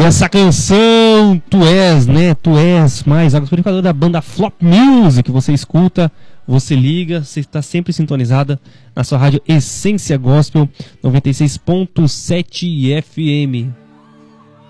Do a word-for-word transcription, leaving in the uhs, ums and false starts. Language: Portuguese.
essa canção, Tu És, né? Tu És mais algo purificador da banda Flop Music. Você escuta, você liga, você está sempre sintonizada na sua rádio Essência Gospel noventa e seis ponto sete F M.